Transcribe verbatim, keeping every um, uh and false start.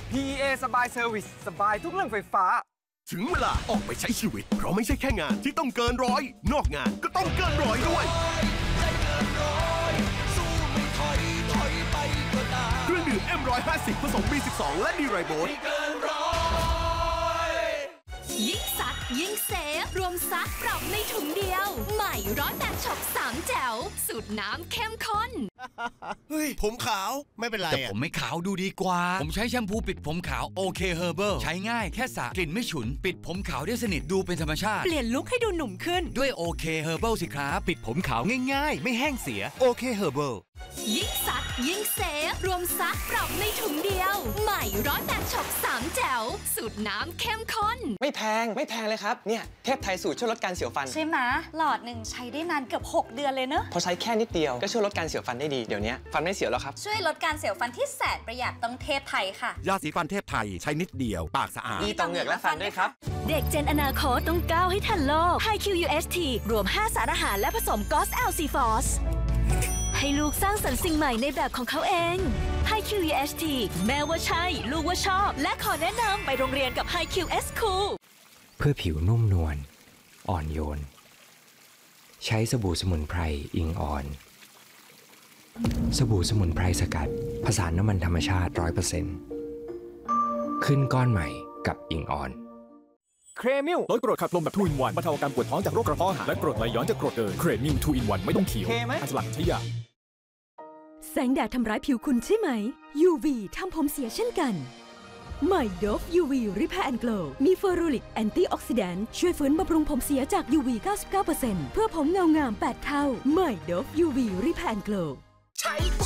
พี เอ สบายเซอร์วิสสบายทุกเรื่องไฟฟ้าถึงเวลาออกไปใช้ชีวิตเพราะไม่ใช่แค่งานที่ต้องเกินร้อยนอกงานก็ต้องเกินร้อยด้วยเครื่องดื่ม เอ็ม หนึ่งร้อยห้าสิบ ผสม บี สิบสอง และดีไรโบสยิ่งซักยิ่งเซฟรวมซักปรับในถุงเดียวใหม่ร้อนแรงช็อปสามแจ๋วสูตรน้ำเข้มข้นเฮ้ยผมขาวไม่เป็นไรแต่ผมไม่ขาวดูดีกว่าผมใช้แชมพูปิดผมขาวโอเคเฮอร์เบิลใช้ง่ายแค่สระกลิ่นไม่ฉุนปิดผมขาวได้สนิทดูเป็นธรรมชาติเปลี่ยนลุคให้ดูหนุ่มขึ้นด้วยโอเคเฮอร์เบิลสิครับปิดผมขาวง่ายๆไม่แห้งเสียโอเคเฮอร์เบิลยิ่งซักยิ่งเซฟรวมซักปรับในถุงเดียวใหม่ร้อนแรงช็อปสามแจ๋วสูตรน้ำเข้มข้นไม่แพงไม่แพงเลยครับเนี่ยเทพไทยสูตรช่วยลดการเสียวฟันใช่ไหมหลอดหนึ่งใช้ได้นานเกือบหกเดือนเลยเนอะพอใช้แค่นิดเดียวก็ช่วยลดการเสียวฟันได้ดีเดี๋ยวนี้ฟันไม่เสียวแล้วครับช่วยลดการเสียวฟันที่แสนประหยัดต้องเทพไทยค่ะยาสีฟันเทพไทยใช้นิดเดียวปากสะอาดดีต่อเหงือกและฟันด้วยครับเด็กเจนอนาคตต้องก้าวให้ทันโลก ไฮ คิว ยู เอส ที รวมห้าสารอาหารและผสมกอส แอล ซี ฟอสให้ลูกสร้างสรรค์สิ่งใหม่ในแบบของเขาเอง ไฮ คิว ยู เอส ที แม้ว่าใช่ลูกว่าชอบและขอแนะนำไปโรงเรียนกับ ไฮ คิว เอส Cool เพื่อผิวนุ่มนวลอ่อนโยนใช้สบู่สมุนไพรอิงอ่อนสบู่สมุนไพรสกัดผสานน้ำมันธรรมชาติ ร้อยเปอร์เซ็นต์ ขึ้นก้อนใหม่กับอิงอ่อนเครมิลลดกรดขับลมแบบทูอินวันบรรเทาอาการปวดท้องจากโรคกระเพาะอาหารและกรดไหลย้อนจากกรดเกินเครมิลทูอินวันไม่ต้องเคี้ยวอันหลังใช้ยาแสงแดดทำร้ายผิวคุณใช่ไหม ยู วี ทำผมเสียเช่นกันใหม่ โดฟ ยู วี Repair and Glow มีเฟอรูริกแอนตี้ออกซิแดนต์ช่วยฟื้นบำรุงผมเสียจาก ยู วี เก้าสิบเก้าเปอร์เซ็นต์ เพื่อผมเงางามแปดเท่าใหม่ โดฟ ยู วี Repair and Glow ใช้